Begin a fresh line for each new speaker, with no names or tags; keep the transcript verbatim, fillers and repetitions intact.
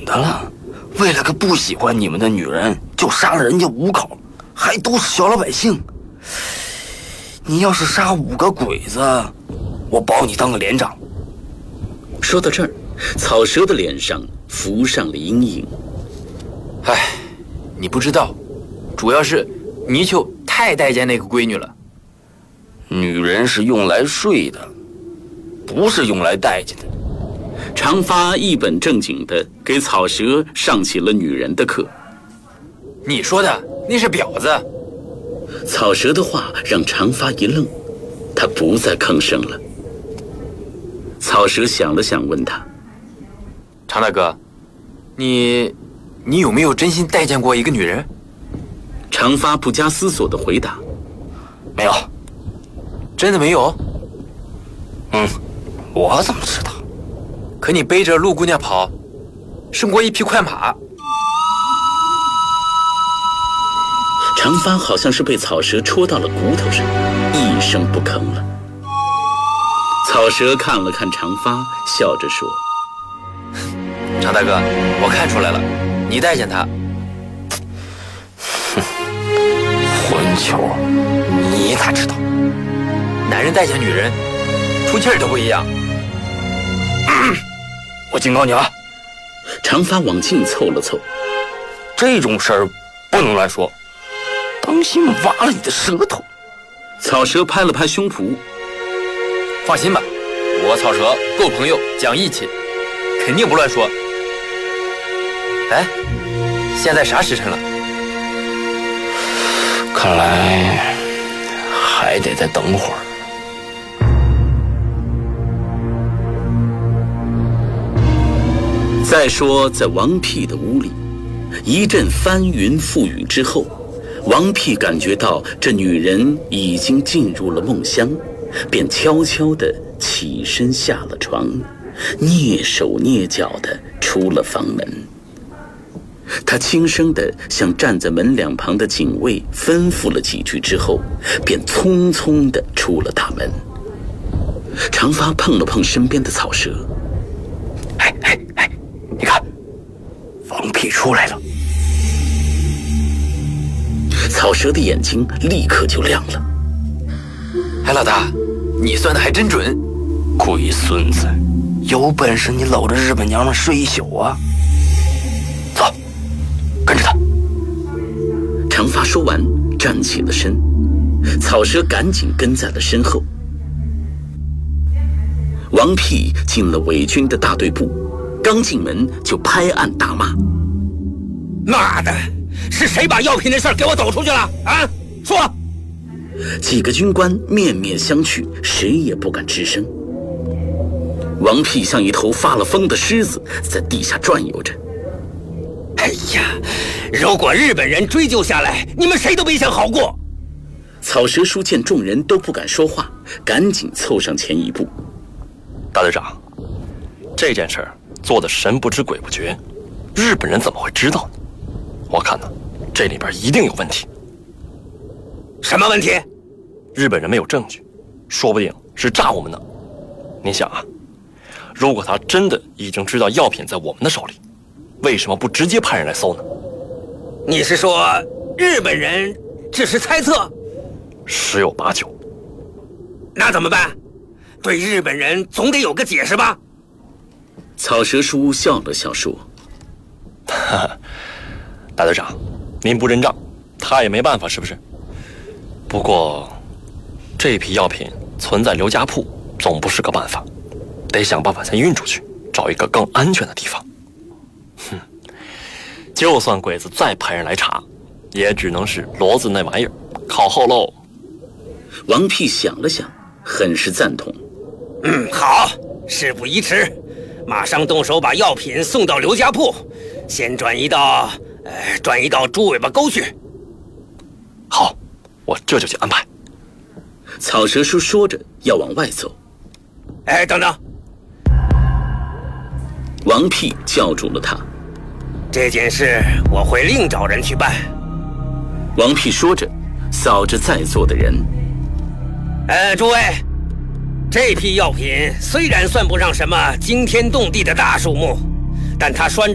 的了？为了个不喜欢你们的女人，就杀了人家五口，还都是小老百姓。你要是杀五个鬼子，我保你当个连长。
说到这儿，草蛇的脸上浮上了阴影。
唉，你不知道，主要是泥鳅太待见那个闺女了。
女人是用来睡的，不是用来待见的。
长发一本正经地给草蛇上起了女人的课。
你说的那是婊子。
草蛇的话让长发一愣，他不再吭声了。草蛇想了想，问他：
常大哥，你你有没有真心待见过一个女人？
长发不加思索地回答：
没有。
真的没有？
嗯，我怎么知道？
可你背着陆姑娘跑，胜过一匹快马。
长发好像是被草蛇戳到了骨头上，一声不吭了。草蛇看了看长发，笑着说：
常大哥，我看出来了，你待见她。
哼，混球，你哪知道？
男人待见女人，出气儿都不一样。
嗯、我警告你啊！
长发往近凑了凑，
这种事儿不能乱说，当心挖了你的舌头。
草蛇拍了拍胸脯，
放心吧，我草蛇够朋友，讲义气，肯定不乱说。哎，现在啥时辰了？
看来还得再等会儿。
再说，在王屁的屋里，一阵翻云覆雨之后，王屁感觉到这女人已经进入了梦乡，便悄悄地起身下了床，蹑手蹑脚地出了房门。他轻声地向站在门两旁的警卫吩咐了几句之后，便匆匆地出了大门。长发碰了碰身边的草蛇：
哎哎哎，你看，王屁出来了。
草蛇的眼睛立刻就亮了。
哎，老大，你算的还真准。
龟孙子，有本事你搂着日本娘们睡一宿啊！走，跟着他。
长发说完，站起了身，草蛇赶紧跟在了身后。王屁进了伪军的大队部，刚进门就拍案大骂：
妈的，是谁把药品的事给我抖出去了啊？说！
几个军官面面相觑，谁也不敢吱声。王屁像一头发了疯的狮子，在地下转悠着。
哎呀，如果日本人追究下来，你们谁都别想好过。
草蛇叔见众人都不敢说话，赶紧凑上前一步：
大队长，这件事儿做得神不知鬼不觉，日本人怎么会知道呢？我看呢，这里边一定有问题。
什么问题？
日本人没有证据，说不定是诈我们呢。你想啊，如果他真的已经知道药品在我们的手里，为什么不直接派人来搜呢？
你是说日本人只是猜测？
十有八九。
那怎么办？对日本人总得有个解释吧？
草蛇叔笑了笑说：
哈哈，大队长，您不认账，他也没办法，是不是？不过，这批药品存在刘家铺，总不是个办法，得想办法先运出去，找一个更安全的地方。哼，就算鬼子再派人来查，也只能是骡子那玩意儿，靠后喽。
王屁想了想，很是赞同。
嗯，好，事不宜迟，马上动手把药品送到刘家铺，先转移到，呃，转移到猪尾巴沟去。
好，我这就去安排。
草蛇叔说着要往外走。
哎，等等！
王屁叫住了他。
这件事我会另找人去办。
王屁说着，扫着在座的人。
呃，诸位，这批药品虽然算不上什么惊天动地的大数目，但它拴